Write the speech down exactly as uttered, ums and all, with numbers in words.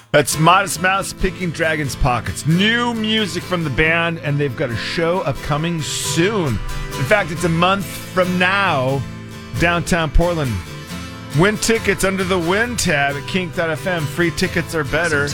That's Modest Mouse picking Dragon's Pockets. New music from the band, and they've got a show upcoming soon. In fact, it's a month from now, downtown Portland. Win tickets under the Win tab at kink dot f m. Free tickets are better.